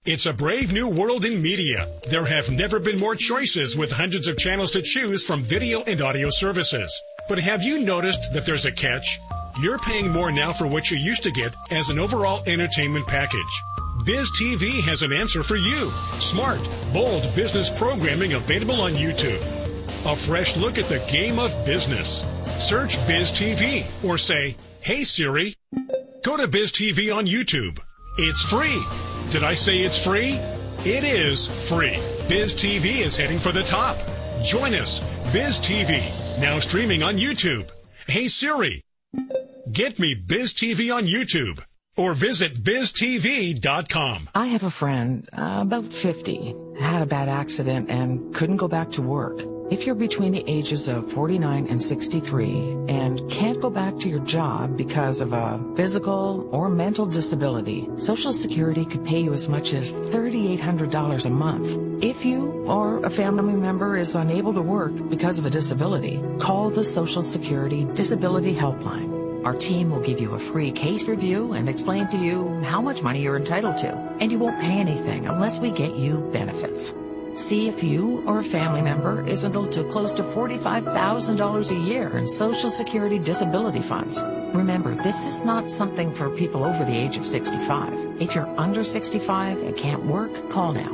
It's a brave new world in media. There have never been more choices with hundreds of channels to choose from video and audio services. But have you noticed that there's a catch? You're paying more now for what you used to get as an overall entertainment package. Biz TV has an answer for you. Smart, bold business programming available on YouTube. A fresh look at the game of business. Search Biz TV or say, "Hey Siri." Go to Biz TV on YouTube. It's free. Did I say it's free? It is free. Biz TV is heading for the top. Join us. Biz TV, now streaming on YouTube. Hey Siri, get me Biz TV on YouTube. Or visit biztv.com. I have a friend, about 50, had a bad accident and couldn't go back to work. If you're between the ages of 49 and 63 and can't go back to your job because of a physical or mental disability, Social Security could pay you as much as $3,800 a month. If you or a family member is unable to work because of a disability, call the Social Security Disability Helpline. Our team will give you a free case review and explain to you how much money you're entitled to. And you won't pay anything unless we get you benefits. See if you or a family member is entitled to close to $45,000 a year in Social Security disability funds. Remember, this is not something for people over the age of 65. If you're under 65 and can't work, call now.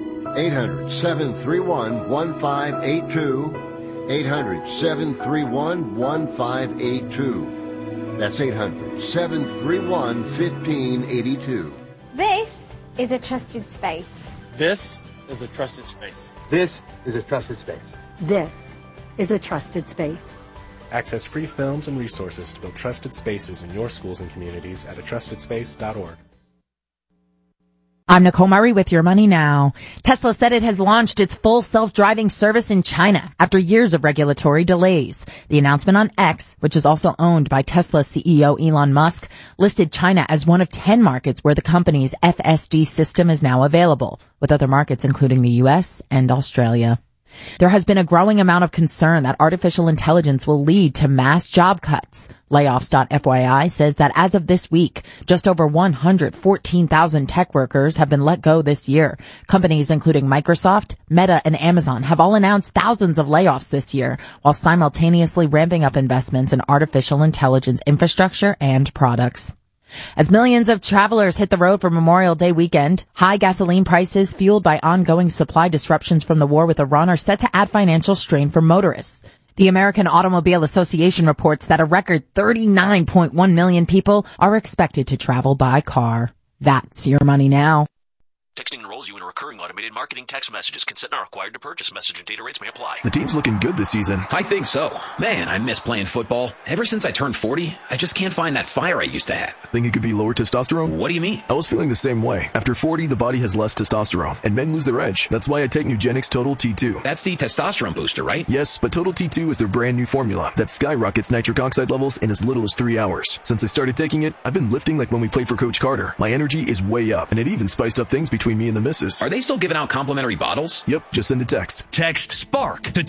800-731-1582. 800-731-1582. That's 800-731-1582. This is a trusted space. This is a trusted space. This is a trusted space. This is a trusted space. Access free films and resources to build trusted spaces in your schools and communities at atrustedspace.org. I'm Nicole Murray with Your Money Now. Tesla said it has launched its full self-driving service in China after years of regulatory delays. The announcement on X, which is also owned by Tesla CEO Elon Musk, listed China as one of 10 markets where the company's FSD system is now available, with other markets including the US and Australia. There has been a growing amount of concern that artificial intelligence will lead to mass job cuts. Layoffs.fyi says that as of this week, just over 114,000 tech workers have been let go this year. Companies including Microsoft, Meta, and Amazon have all announced thousands of layoffs this year, while simultaneously ramping up investments in artificial intelligence infrastructure and products. As millions of travelers hit the road for Memorial Day weekend, high gasoline prices fueled by ongoing supply disruptions from the war with Iran are set to add financial strain for motorists. The American Automobile Association reports that a record 39.1 million people are expected to travel by car. That's Your Money Now. Texting enrolls you in a recurring automated marketing text messages. Consent not required to purchase. Message and data rates may apply. The team's looking good this season. I think so. Man, I miss playing football. Ever since I turned 40, I just can't find that fire I used to have. Think it could be lower testosterone? What do you mean? I was feeling the same way. After 40, the body has less testosterone, and men lose their edge. That's why I take Nugenix Total T2. That's the testosterone booster, right? Yes, but Total T2 is their brand new formula that skyrockets nitric oxide levels in as little as 3 hours. Since I started taking it, I've been lifting like when we played for Coach Carter. My energy is way up, and it even spiced up things between me and the missus. Are they still giving out complimentary bottles? Yep, just send a text. Text SPARK to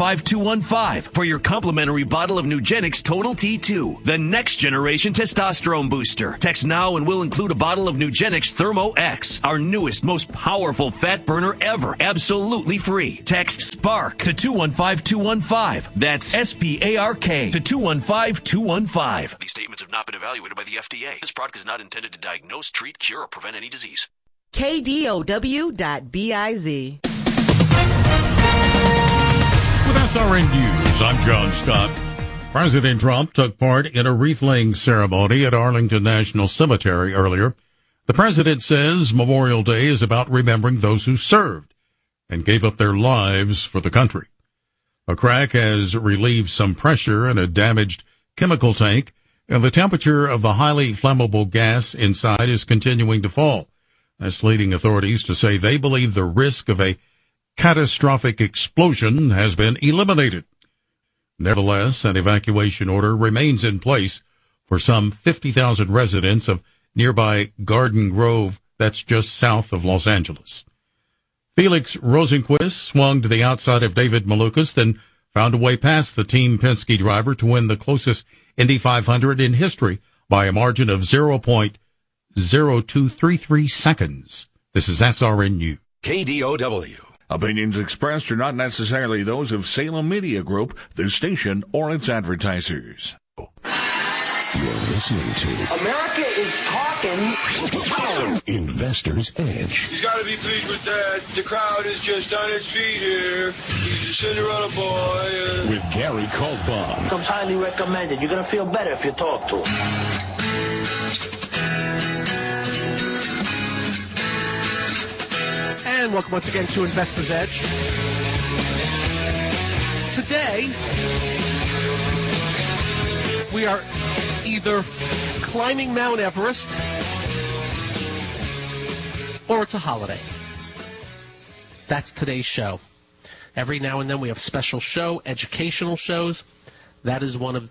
215215 for your complimentary bottle of Nugenix Total T2, the next generation testosterone booster. Text now and we'll include a bottle of Nugenix Thermo X, our newest, most powerful fat burner ever, absolutely free. Text SPARK to 215215. That's SPARK to 215215. These statements have not been evaluated by the FDA. This product is not intended to diagnose, treat, cure, or prevent any disease. KDOW.biz. With SRN News, I'm John Scott. President Trump took part in a wreath-laying ceremony at Arlington National Cemetery earlier. The president says Memorial Day is about remembering those who served and gave up their lives for the country. A crack has relieved some pressure in a damaged chemical tank, and the temperature of the highly flammable gas inside is continuing to fall. That's leading authorities to say they believe the risk of a catastrophic explosion has been eliminated. Nevertheless, an evacuation order remains in place for some 50,000 residents of nearby Garden Grove, that's just south of Los Angeles. Felix Rosenqvist swung to the outside of David Malukas, then found a way past the Team Penske driver to win the closest Indy 500 in history by a margin of 0.0233 seconds. This is SRN News. KDOW. Opinions expressed are not necessarily those of Salem Media Group, the station, or its advertisers. You're listening to America is talking. Investor's Edge. He's got to be pleased with that. The crowd is just on its feet here. He's a Cinderella boy. With Gary Kaltbaum. Comes highly recommended. You're going to feel better if you talk to him. And welcome once again to Investor's Edge. Today, we are either climbing Mount Everest or it's a holiday. That's today's show. Every now and then we have special show, educational shows. This is one of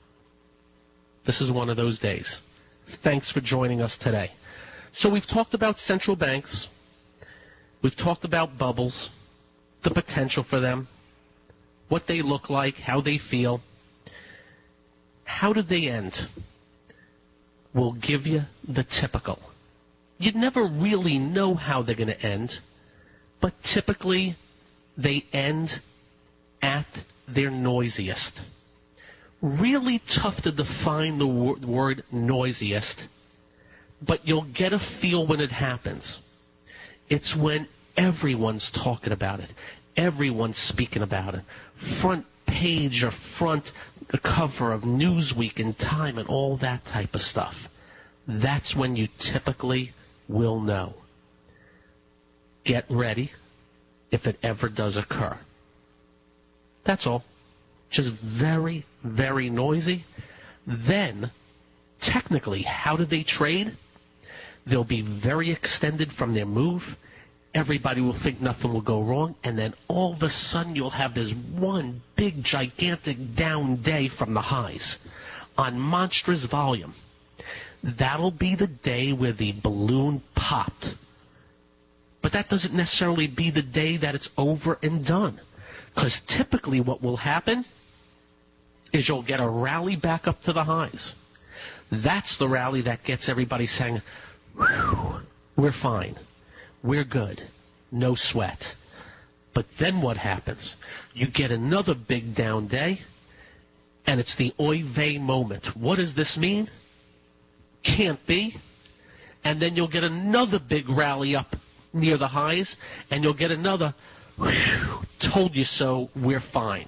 those days. Thanks for joining us today. So we've talked about central banks. We've talked about bubbles, the potential for them, what they look like, how they feel. How did they end? We'll give you the typical. You'd never really know how they're going to end, but typically they end at their noisiest. Really tough to define the word noisiest, but you'll get a feel when it happens. It's when everyone's talking about it. Everyone's speaking about it. Front page or front cover of Newsweek and Time and all that type of stuff. That's when you typically will know. Get ready if it ever does occur. That's all. Just very, very noisy. Then, technically, how do they trade? They'll be very extended from their move. Everybody will think nothing will go wrong, and then all of a sudden you'll have this one big, gigantic down day from the highs on monstrous volume. That'll be the day where the balloon popped. But that doesn't necessarily be the day that it's over and done, because typically what will happen is you'll get a rally back up to the highs. That's the rally that gets everybody saying, "Whew, we're fine. We're good. No sweat." But then what happens? You get another big down day, and it's the oy vey moment. What does this mean? Can't be. And then you'll get another big rally up near the highs, and you'll get another, "Whew, told you so, we're fine."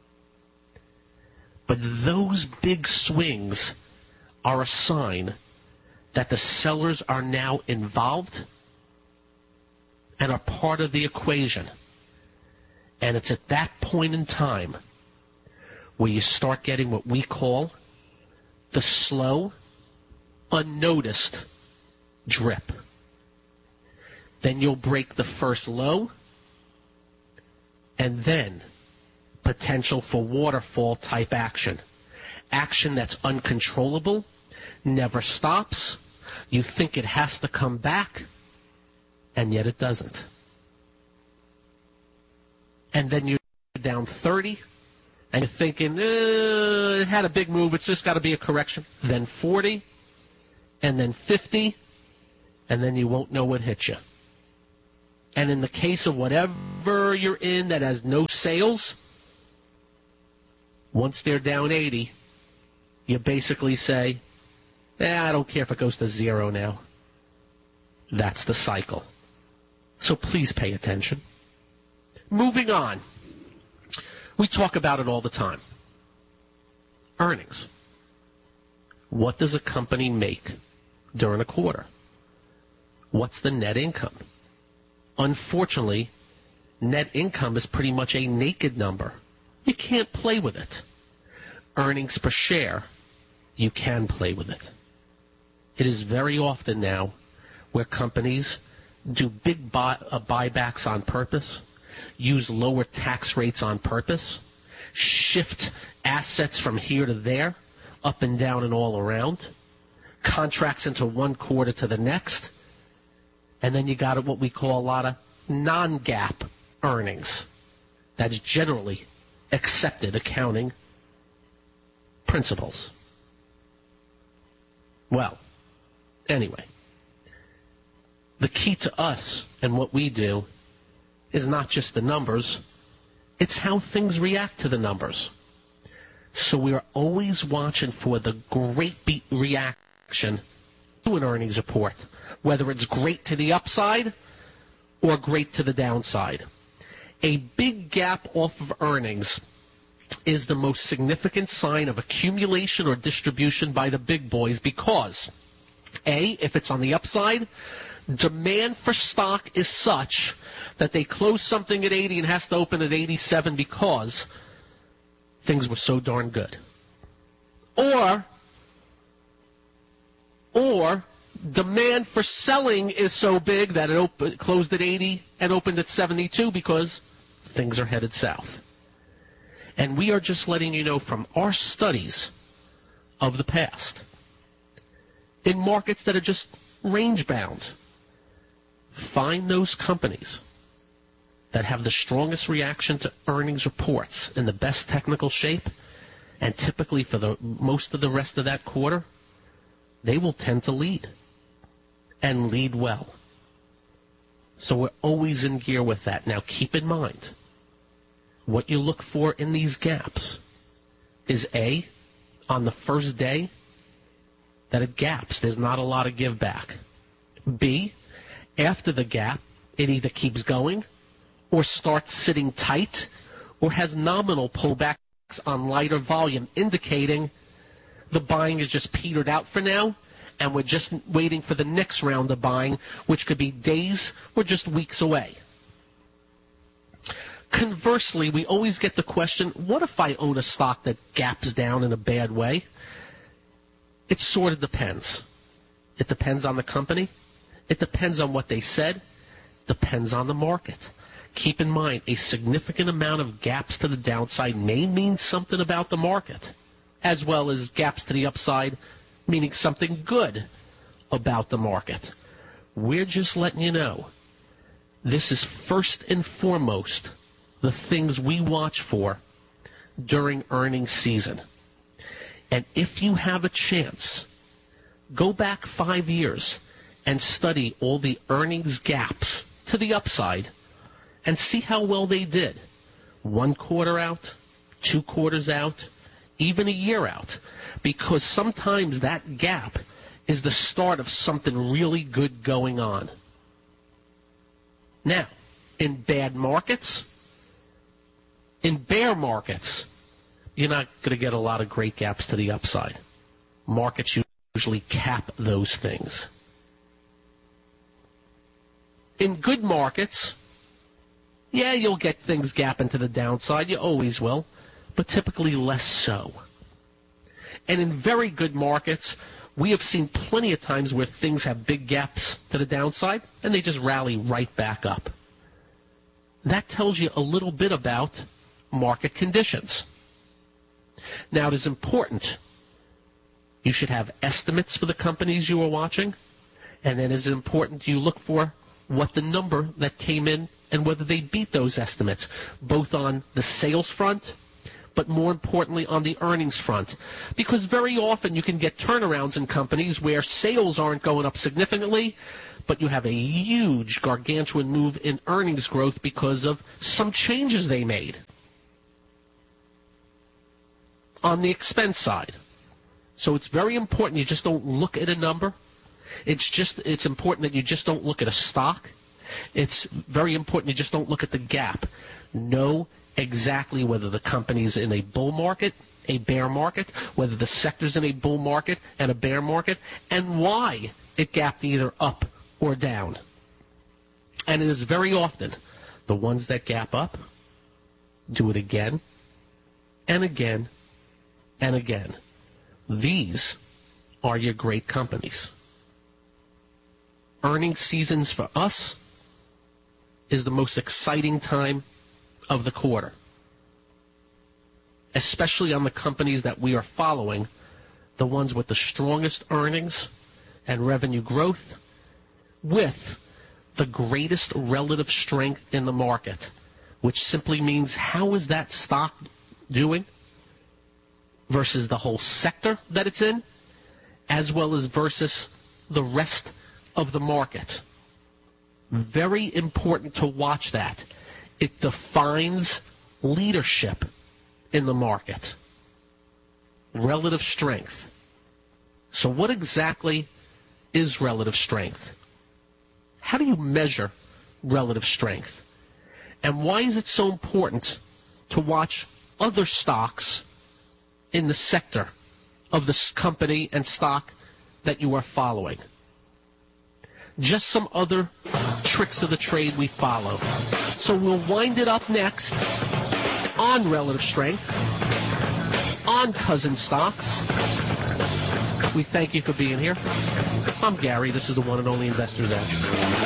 But those big swings are a sign that the sellers are now involved and are part of the equation. And it's at that point in time where you start getting what we call the slow, unnoticed drip. Then you'll break the first low, and then potential for waterfall type action. Action that's uncontrollable, never stops. You think it has to come back, and yet it doesn't. And then you're down 30, and you're thinking, it had a big move, it's just got to be a correction. Then 40, and then 50, and then you won't know what hit you. And in the case of whatever you're in that has no sales, once they're down 80, you basically say, I don't care if it goes to zero now. That's the cycle. So please pay attention. Moving on. We talk about it all the time. Earnings. What does a company make during a quarter? What's the net income? Unfortunately, net income is pretty much a naked number. You can't play with it. Earnings per share, you can play with it. It is very often now where companies do big buybacks on purpose, use lower tax rates on purpose, shift assets from here to there, up and down and all around, contracts into one quarter to the next, and then you got what we call a lot of non-GAAP earnings. That's generally accepted accounting principles. Well, anyway, the key to us and what we do is not just the numbers, it's how things react to the numbers. So we are always watching for the great reaction to an earnings report, whether it's great to the upside or great to the downside. A big gap off of earnings is the most significant sign of accumulation or distribution by the big boys because, A, if it's on the upside, demand for stock is such that they close something at 80 and has to open at 87 because things were so darn good. Or demand for selling is so big that it closed at 80 and opened at 72 because things are headed south. And we are just letting you know from our studies of the past, in markets that are just range-bound, find those companies that have the strongest reaction to earnings reports in the best technical shape, and typically for the most of the rest of that quarter, they will tend to lead, and lead well. So we're always in gear with that. Now keep in mind, what you look for in these gaps is A, on the first day, that it gaps. There's not a lot of give back. B, after the gap, it either keeps going or starts sitting tight or has nominal pullbacks on lighter volume, indicating the buying is just petered out for now, and we're just waiting for the next round of buying, which could be days or just weeks away. Conversely, we always get the question, what if I own a stock that gaps down in a bad way? It sort of depends. It depends on the company. It depends on what they said. Depends on the market. Keep in mind, a significant amount of gaps to the downside may mean something about the market, as well as gaps to the upside meaning something good about the market. We're just letting you know, this is first and foremost the things we watch for during earnings season. And if you have a chance, go back 5 years and study all the earnings gaps to the upside and see how well they did. 1 quarter out, 2 quarters out, even a year out. Because sometimes that gap is the start of something really good going on. Now, in bear markets, you're not going to get a lot of great gaps to the upside. Markets usually cap those things. In good markets, yeah, you'll get things gapping to the downside. You always will, but typically less so. And in very good markets, we have seen plenty of times where things have big gaps to the downside, and they just rally right back up. That tells you a little bit about market conditions. Now, it is important. You should have estimates for the companies you are watching, and then it is important you look for what the number that came in and whether they beat those estimates, both on the sales front, but more importantly on the earnings front. Because very often you can get turnarounds in companies where sales aren't going up significantly, but you have a huge gargantuan move in earnings growth because of some changes they made on the expense side. So it's very important you just don't look at a number. It's important that you just don't look at a stock. It's very important you just don't look at the gap. Know exactly whether the company's in a bull market, a bear market, whether the sector's in a bull market and a bear market, and why it gapped either up or down. And it is very often the ones that gap up do it again and again and again. These are your great companies. Earnings seasons for us is the most exciting time of the quarter, especially on the companies that we are following, the ones with the strongest earnings and revenue growth with the greatest relative strength in the market, which simply means how is that stock doing versus the whole sector that it's in, as well as versus the rest of the market. Very important to watch that. It defines leadership in the market. Relative strength. So what exactly is relative strength? How do you measure relative strength? And why is it so important to watch other stocks in the sector of this company and stock that you are following? Just some other tricks of the trade we follow. So we'll wind it up next on relative strength, on cousin stocks. We thank you for being here. I'm Gary. This is the one and only Investor's Edge.